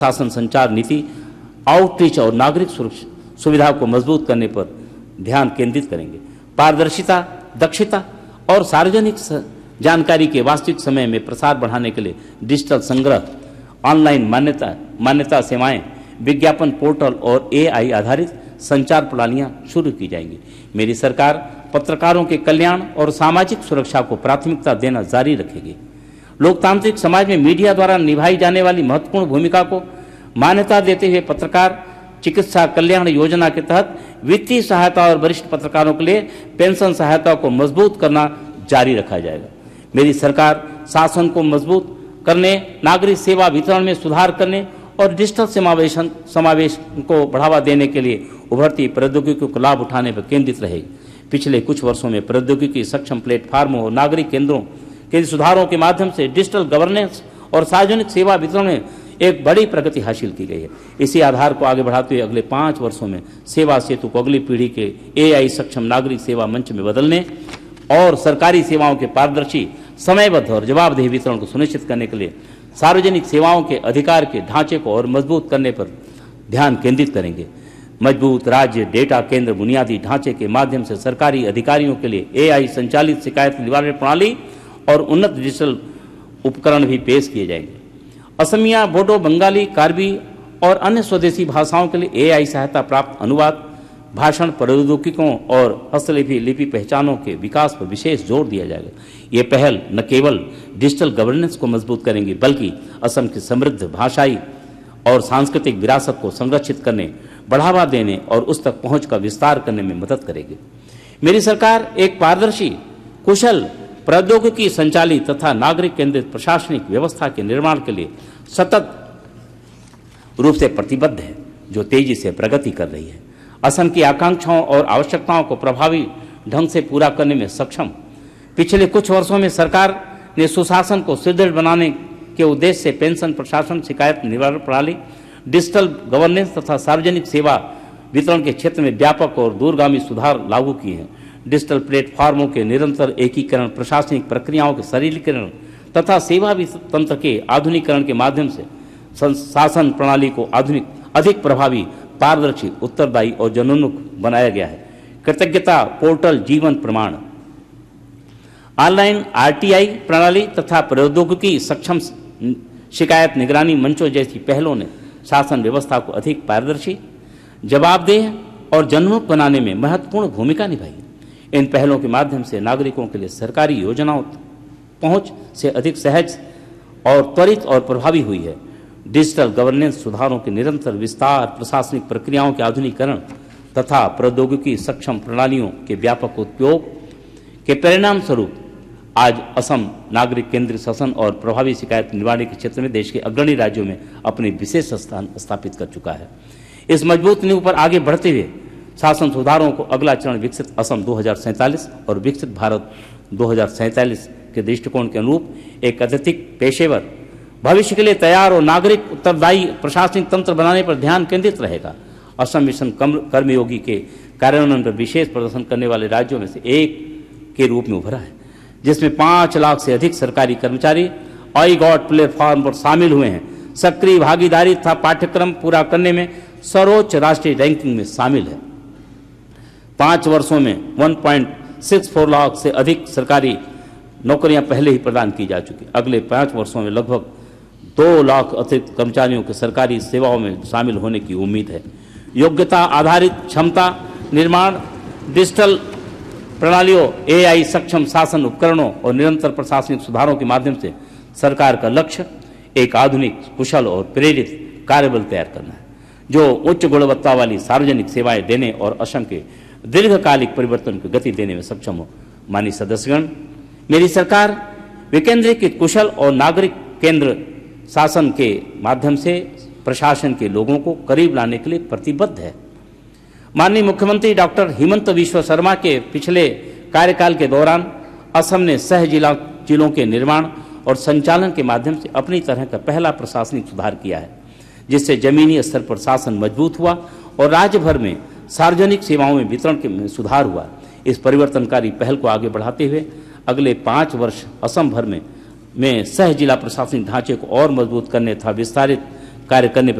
शासन संचार नीति, आउटरीच और नागरिक सुविधा को मजबूत करने पर ध्यान केंद्रित करेंगे। पारदर्शिता, दक्षता और सार्वजनिक जानकारी के वास्तविक समय में प्रसार बढ़ाने के लिए डिजिटल संग्रह, ऑनलाइन मान्यता सेवाएं, विज्ञापन पोर्टल और AI आधारित संचार प्रणालियां शुरू की जाएंगी। मेरी सरकार पत्रकारों के कल्याण और सामाजिक सुरक्षा को प्राथमिकता देना जारी रखेगी। लोकतांत्रिक समाज में मीडिया द्वारा निभाई जाने वाली महत्वपूर्ण भूमिका को मान्यता देते हुए पत्रकार चिकित्सा कल्याण योजना के तहत वित्तीय सहायता और वरिष्ठ पत्रकारों के लिए पेंशन सहायता को मजबूत करना जारी रखा जाएगा। मेरी सरकार शासन को मजबूत करने, नागरिक सेवा वितरण में सुधार करने और डिजिटल समावेश को बढ़ावा देने के लिए उभरती प्रौद्योगिकी को लाभ उठाने पर केंद्रित रहेगी। पिछले कुछ वर्षों में प्रौद्योगिकी सक्षम प्लेटफार्मों और नागरिक केंद्रों के सुधारों के माध्यम से डिजिटल गवर्नेंस और सार्वजनिक सेवा वितरण में एक बड़ी प्रगति हासिल की गई है। इसी आधार को आगे बढ़ाते हुए अगले 5 वर्षों में सेवा सेतु को अगली पीढ़ी के AI सक्षम नागरिक सेवा मंच में बदलने और सरकारी सेवाओं के पारदर्शी, समयबद्ध और जवाबदेही वितरण को सुनिश्चित करने के लिए सार्वजनिक सेवाओं के अधिकार के ढांचे को और मजबूत करने पर ध्यान केंद्रित करेंगे। मजबूत राज्य डेटा केंद्र बुनियादी ढांचे के माध्यम से सरकारी अधिकारियों के लिए AI संचालित शिकायत निवारण प्रणाली और उन्नत डिजिटल उपकरण भी पेश किए जाएंगे। असमिया, बोडो, बंगाली, कार्बी और अन्य स्वदेशी भाषाओं के लिए AI सहायता प्राप्त अनुवाद, भाषण प्रौद्योगिकियों और हस्तलिपि पहचानों के विकास पर विशेष जोर दिया जाएगा। ये पहल न केवल डिजिटल गवर्नेंस को मजबूत करेंगी बल्कि असम की समृद्ध भाषाई और सांस्कृतिक विरासत को संरक्षित करने, बढ़ावा देने और उस तक पहुंच का विस्तार करने में मदद करेगी। मेरी सरकार एक पारदर्शी, कुशल, प्रौद्योगिकी संचालित तथा नागरिक केंद्रित प्रशासनिक व्यवस्था के निर्माण के लिए सतत रूप से प्रतिबद्ध है, जो तेजी से प्रगति कर रही है। असम की आकांक्षाओं और आवश्यकताओं को प्रभावी ढंग से पूरा करने में सक्षम। पिछले कुछ वर्षों में सरकार ने सुशासन को सुदृढ़ बनाने के उद्देश्य से पेंशन प्रशासन, शिकायत निवारण प्रणाली, डिजिटल गवर्नेंस तथा सार्वजनिक सेवा वितरण के क्षेत्र में व्यापक और दूरगामी सुधार लागू किए हैं। डिजिटल प्लेटफॉर्मों के निरंतर एकीकरण, प्रशासनिक प्रक्रियाओं के सरलीकरण तथा सेवा तंत्र के आधुनिकीकरण के माध्यम से शासन प्रणाली को अधिक प्रभावी, पारदर्शी, उत्तरदायी और जनोन्मुख बनाया गया है। कृतज्ञता पोर्टल, जीवन प्रमाण, ऑनलाइन RTI प्रणाली तथा प्रौद्योगिकी सक्षम शिकायत निगरानी मंचों जैसी पहलों ने शासन व्यवस्था को अधिक पारदर्शी, जवाबदेह और जनोन्मुख बनाने में महत्वपूर्ण भूमिका निभाई। इन पहलों के माध्यम से नागरिकों के लिए सरकारी योजनाओं पहुंच से अधिक सहज और त्वरित और प्रभावी हुई है। डिजिटल गवर्नेंस सुधारों के निरंतर विस्तार, प्रशासनिक प्रक्रियाओं के आधुनिकीकरण तथा प्रौद्योगिकी सक्षम प्रणालियों के व्यापक उपयोग के परिणाम स्वरूप आज असम नागरिक केंद्रित शासन और प्रभावी शिकायत निवारण के क्षेत्र में देश के अग्रणी राज्यों में अपनी विशेष स्थान स्थापित कर चुका है। इस मजबूत नींव पर आगे बढ़ते हुए शासन सुधारों को अगला चरण विकसित असम 2047 और विकसित भारत 2047 के दृष्टिकोण के अनुरूप एक अत्यधिक पेशेवर, भविष्य के लिए तैयार और नागरिक उत्तरदायी प्रशासनिक तंत्र बनाने पर ध्यान केंद्रित रहेगा। असम मिशन कर्मयोगी के कार्यान्वयन पर विशेष प्रदर्शन करने वाले राज्यों में से एक के रूप में उभरा है, जिसमें 5 लाख से अधिक सरकारी कर्मचारी आई गॉट प्लेटफॉर्म पर शामिल हुए हैं। सक्रिय भागीदारी तथा पाठ्यक्रम पूरा करने में सर्वोच्च राष्ट्रीय रैंकिंग में शामिल है। 5 वर्षों में 1.64 लाख से अधिक सरकारी नौकरियां पहले ही प्रदान की जा चुकी। अगले 5 वर्षों में लगभग 2 लाख अतिरिक्त कर्मचारियों के सरकारी सेवाओं में शामिल होने की उम्मीद है। योग्यता आधारित क्षमता निर्माण, डिजिटल प्रणालियों, AI सक्षम शासन उपकरणों और निरंतर प्रशासनिक सुधारों के माध्यम से सरकार का लक्ष्य एक आधुनिक, कुशल और प्रेरित कार्यबल तैयार करना है, जो उच्च गुणवत्ता वाली सार्वजनिक सेवाएं देने और असम के दीर्घकालिक परिवर्तन को गति देने में सक्षम हो। माननीय सदस्यगण, मेरी सरकार विकेंद्रीकृत, कुशल और नागरिक केंद्र शासन के माध्यम से प्रशासन के लोगों को करीब लाने के लिए प्रतिबद्ध है। माननीय मुख्यमंत्री डॉक्टर हिमंत बिस्वा शर्मा के पिछले कार्यकाल के दौरान असम ने सह जिलों के निर्माण और संचालन के माध्यम से अपनी तरह का पहला प्रशासनिक सुधार किया है, जिससे जमीनी स्तर पर शासन मजबूत हुआ और राज्य भर में सार्वजनिक सेवाओं में वितरण में सुधार हुआ। इस परिवर्तनकारी पहल को आगे बढ़ाते हुए अगले 5 वर्ष असम भर में सह जिला प्रशासनिक ढांचे को और मजबूत करने तथा विस्तारित कार्य करने पर